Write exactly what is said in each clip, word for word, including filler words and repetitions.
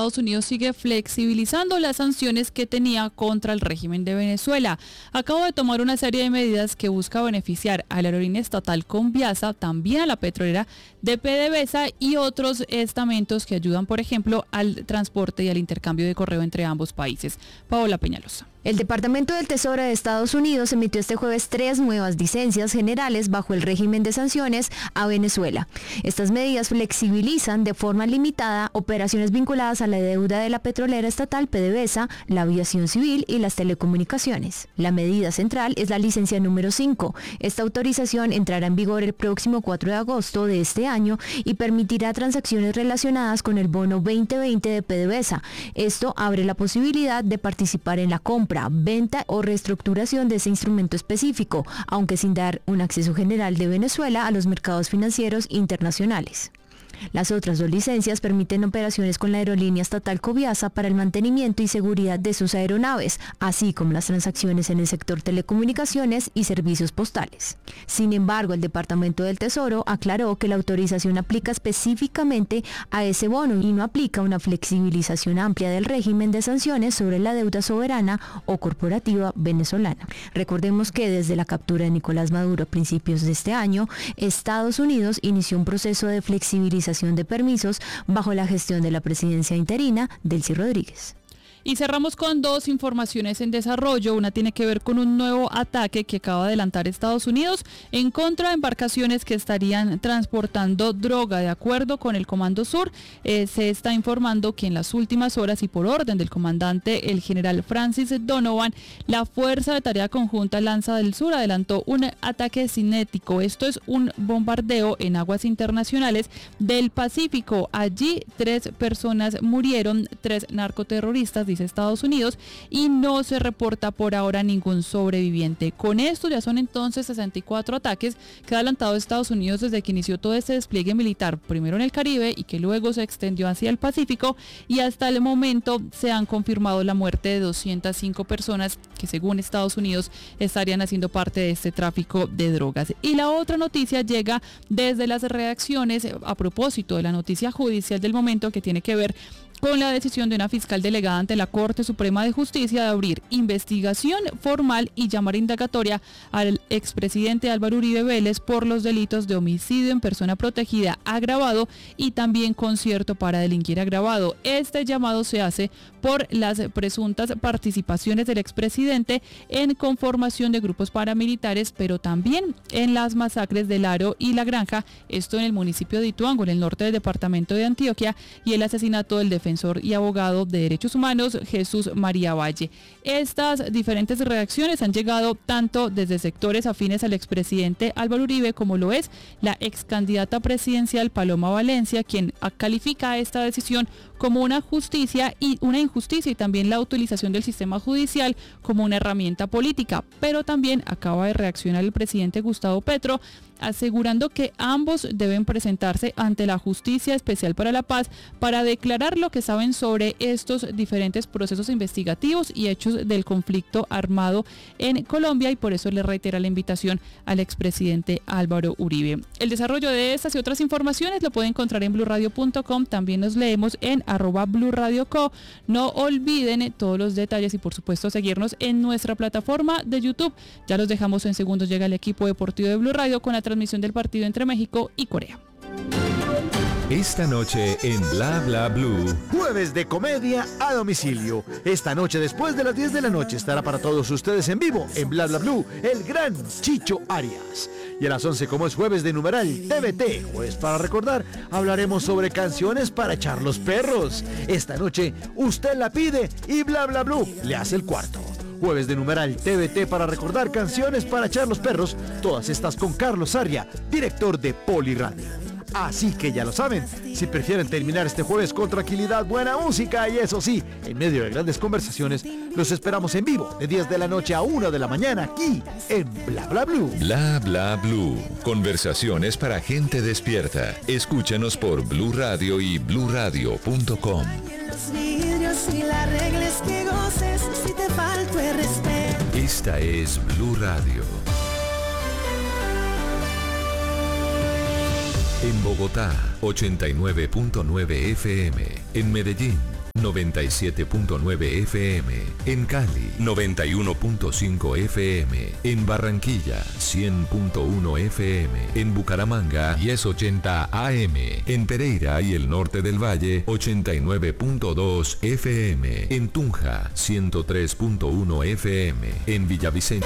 Estados Unidos sigue flexibilizando las sanciones que tenía contra el régimen de Venezuela. Acaba de tomar una serie de medidas que busca beneficiar a la aerolínea estatal Conviasa, también a la petrolera de PDVSA y otros estamentos que ayudan, por ejemplo, al transporte y al intercambio de correo entre ambos países. Paola Peñalosa. El Departamento del Tesoro de Estados Unidos emitió este jueves tres nuevas licencias generales bajo el régimen de sanciones a Venezuela. Estas medidas flexibilizan de forma limitada operaciones vinculadas a la deuda de la petrolera estatal PDVSA, la aviación civil y las telecomunicaciones. La medida central es la licencia número cinco. Esta autorización entrará en vigor el próximo cuatro de agosto de este año y permitirá transacciones relacionadas con el bono veinte veinte de PDVSA. Esto abre la posibilidad de participar en la compra, venta o reestructuración de ese instrumento específico, aunque sin dar un acceso general de Venezuela a los mercados financieros internacionales. Las otras dos licencias permiten operaciones con la aerolínea estatal Conviasa para el mantenimiento y seguridad de sus aeronaves, así como las transacciones en el sector telecomunicaciones y servicios postales. Sin embargo, el Departamento del Tesoro aclaró que la autorización aplica específicamente a ese bono y no aplica una flexibilización amplia del régimen de sanciones sobre la deuda soberana o corporativa venezolana. Recordemos que desde la captura de Nicolás Maduro a principios de este año, Estados Unidos inició un proceso de flexibilización de permisos bajo la gestión de la presidencia interina Delcy Rodríguez. Y cerramos con dos informaciones en desarrollo. Una tiene que ver con un nuevo ataque que acaba de adelantar Estados Unidos en contra de embarcaciones que estarían transportando droga. De acuerdo con el Comando Sur, eh, se está informando que en las últimas horas y por orden del comandante, el general Francis Donovan, la Fuerza de Tarea Conjunta Lanza del Sur adelantó un ataque cinético. Esto es un bombardeo en aguas internacionales del Pacífico. Allí tres personas murieron, tres narcoterroristas, dice Estados Unidos, y no se reporta por ahora ningún sobreviviente. Con esto ya son entonces sesenta y cuatro ataques que ha adelantado Estados Unidos desde que inició todo este despliegue militar, primero en el Caribe y que luego se extendió hacia el Pacífico, y hasta el momento se han confirmado la muerte de doscientas cinco personas que según Estados Unidos estarían haciendo parte de este tráfico de drogas. Y la otra noticia llega desde las redacciones a propósito de la noticia judicial del momento que tiene que ver con la decisión de una fiscal delegada ante la Corte Suprema de Justicia de abrir investigación formal y llamar indagatoria al expresidente Álvaro Uribe Vélez por los delitos de homicidio en persona protegida agravado y también concierto para delinquir agravado. Este llamado se hace por las presuntas participaciones del expresidente en conformación de grupos paramilitares, pero también en las masacres del Aro y La Granja, esto en el municipio de Ituango, en el norte del departamento de Antioquia, y el asesinato del defensor y abogado de derechos humanos Jesús María Valle. Estas diferentes reacciones han llegado tanto desde sectores afines al expresidente Álvaro Uribe, como lo es la ex candidata presidencial Paloma Valencia, quien califica esta decisión como una justicia y una injusticia y también la utilización del sistema judicial como una herramienta política. Pero también acaba de reaccionar el presidente Gustavo Petro, asegurando que ambos deben presentarse ante la Justicia Especial para la Paz para declarar lo que saben sobre estos diferentes procesos investigativos y hechos del conflicto armado en Colombia, y por eso le reitera la invitación al expresidente Álvaro Uribe. El desarrollo de estas y otras informaciones lo puede encontrar en blue radio punto com, también nos leemos en arroba blue radio co. No olviden todos los detalles y por supuesto seguirnos en nuestra plataforma de YouTube. Ya los dejamos, en segundos llega el equipo deportivo de Blue Radio con la transmisión del partido entre México y Corea. Esta noche en Bla Bla Blue, jueves de comedia a domicilio. Esta noche después de las diez de la noche estará para todos ustedes en vivo en Bla Bla Blue el gran Chicho Arias. Y a las once, como es jueves de numeral T V T, jueves para recordar, hablaremos sobre canciones para echar los perros. Esta noche usted la pide y Bla Bla Blue le hace el cuarto. Jueves de numeral T V T para recordar canciones para echar los perros, todas estas con Carlos Aria, director de Poliradio. Así que ya lo saben, si prefieren terminar este jueves con tranquilidad, buena música y eso sí, en medio de grandes conversaciones, los esperamos en vivo de diez de la noche a una de la mañana aquí en Bla Bla Blue. Bla Bla Blue, conversaciones para gente despierta. Escúchanos por Blue Radio y blue radio punto com. Esta es Blue Radio. En Bogotá, ochenta y nueve punto nueve F M. En Medellín, noventa y siete punto nueve F M, en Cali noventa y uno punto cinco F M, en Barranquilla cien punto uno F M, en Bucaramanga diez ochenta A M, en Pereira y el norte del Valle ochenta y nueve punto dos F M, en Tunja ciento tres punto uno F M, en Villavicencio.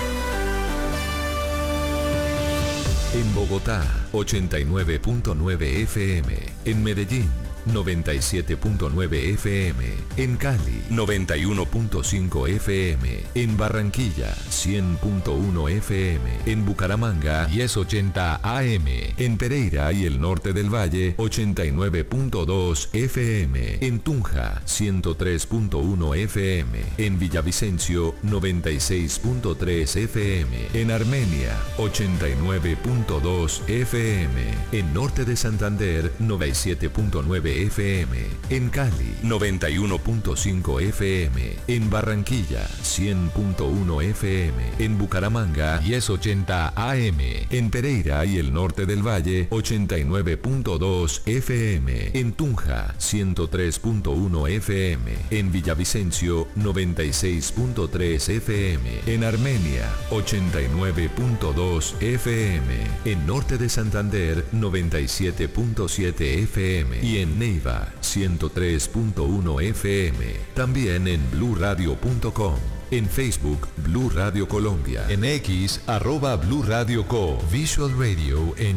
En Bogotá, ochenta y nueve punto nueve F M, en Medellín, noventa y siete punto nueve F M, en Cali, noventa y uno punto cinco F M, en Barranquilla, cien punto uno F M, en Bucaramanga, diez ochenta A M, en Pereira y el norte del Valle, ochenta y nueve punto dos F M, en Tunja, ciento tres punto uno F M, en Villavicencio, noventa y seis punto tres F M, en Armenia, ochenta y nueve punto dos F M, en norte de Santander, noventa y siete punto nueve F M, en Cali noventa y uno punto cinco F M, en Barranquilla cien punto uno F M, en Bucaramanga diez ochenta A M, en Pereira y el norte del Valle ochenta y nueve punto dos F M, en Tunja ciento tres punto uno F M, en Villavicencio noventa y seis punto tres F M, en Armenia ochenta y nueve punto dos F M, en norte de Santander noventa y siete punto siete F M y en Neiva ciento tres punto uno F M. También en blue radio punto com. En Facebook, Blue Radio Colombia. En X, arroba Blue Radio Co. Visual Radio en